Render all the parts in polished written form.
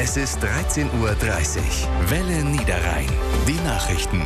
Es ist 13:30 Uhr. Welle Niederrhein. Die Nachrichten.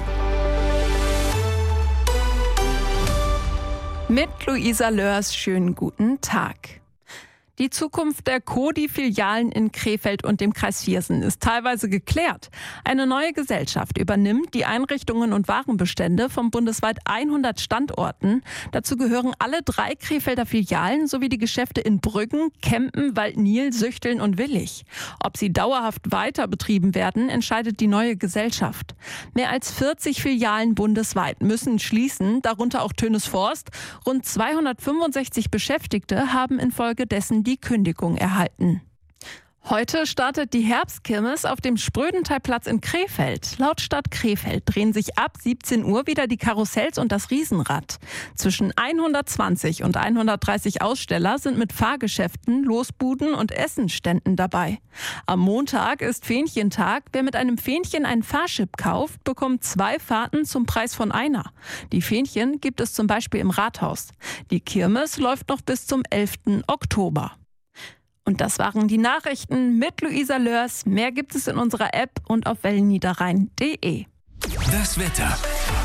Mit Luisa Lörs, schönen guten Tag. Die Zukunft der Coty-Filialen in Krefeld und dem Kreis Viersen ist teilweise geklärt. Eine neue Gesellschaft übernimmt die Einrichtungen und Warenbestände von bundesweit 100 Standorten. Dazu gehören alle 3 Krefelder Filialen sowie die Geschäfte in Brüggen, Kempen, Waldnil, Süchteln und Willich. Ob sie dauerhaft weiter betrieben werden, entscheidet die neue Gesellschaft. Mehr als 40 Filialen bundesweit müssen schließen, darunter auch Tönisvorst. Rund 265 Beschäftigte haben infolgedessen die Kündigung erhalten. Heute startet die Herbstkirmes auf dem Sprödentalplatz in Krefeld. Laut Stadt Krefeld drehen sich ab 17 Uhr wieder die Karussells und das Riesenrad. Zwischen 120 und 130 Aussteller sind mit Fahrgeschäften, Losbuden und Essenständen dabei. Am Montag ist Fähnchentag. Wer mit einem Fähnchen einen Fahrschip kauft, bekommt 2 Fahrten zum Preis von einer. Die Fähnchen gibt es zum Beispiel im Rathaus. Die Kirmes läuft noch bis zum 11. Oktober. Und das waren die Nachrichten mit Luisa Lörs. Mehr gibt es in unserer App und auf wellenniederrhein.de. Das Wetter.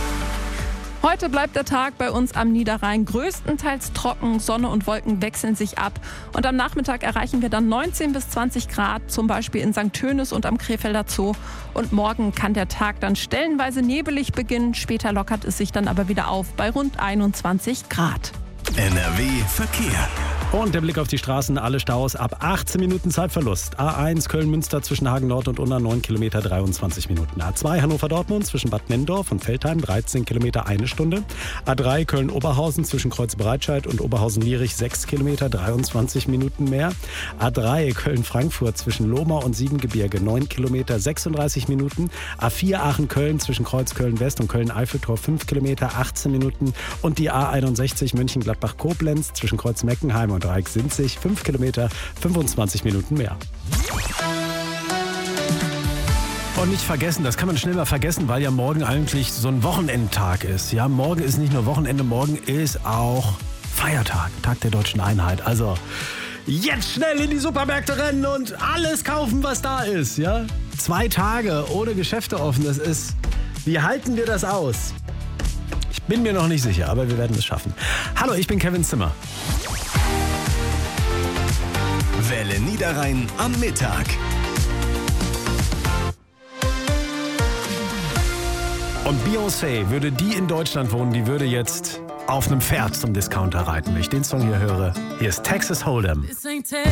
Heute bleibt der Tag bei uns am Niederrhein größtenteils trocken. Sonne und Wolken wechseln sich ab. Und am Nachmittag erreichen wir dann 19 bis 20 Grad, zum Beispiel in St. Tönis und am Krefelder Zoo. Und morgen kann der Tag dann stellenweise nebelig beginnen. Später lockert es sich dann aber wieder auf bei rund 21 Grad. NRW Verkehr. Und der Blick auf die Straßen, alle Staus ab 18 Minuten Zeitverlust. A1 Köln-Münster zwischen Hagen Nord und Unna 9 Kilometer 23 Minuten. A2 Hannover-Dortmund zwischen Bad Nenndorf und Veltheim 13 Kilometer 1 Stunde. A3 Köln-Oberhausen zwischen Kreuz-Breitscheid und Oberhausen-Lierich 6 Kilometer 23 Minuten mehr. A3 Köln-Frankfurt zwischen Lohmau und Siebengebirge 9 Kilometer 36 Minuten. A4 Aachen-Köln zwischen Kreuz-Köln-West und Köln-Eiffeltor 5 Kilometer 18 Minuten. Und die A61 Mönchengladbach-Koblenz zwischen Kreuz-Meckenheim und Dreieck-Sinzig 5 Kilometer 25 Minuten mehr. Und nicht vergessen, das kann man schnell mal vergessen, weil ja morgen eigentlich so ein Wochenendtag ist. Ja, morgen ist nicht nur Wochenende, morgen ist auch Feiertag, Tag der Deutschen Einheit. Also jetzt schnell in die Supermärkte rennen und alles kaufen, was da ist. Ja? 2 Tage ohne Geschäfte offen, das ist... Wie halten wir das aus? Ich bin mir noch nicht sicher, aber wir werden es schaffen. Hallo, ich bin Kevin Zimmer. Welle Niederrhein am Mittag. Und Beyoncé, würde die in Deutschland wohnen, die würde jetzt auf einem Pferd zum Discounter reiten. Wenn ich den Song hier höre, hier ist Texas Hold'em.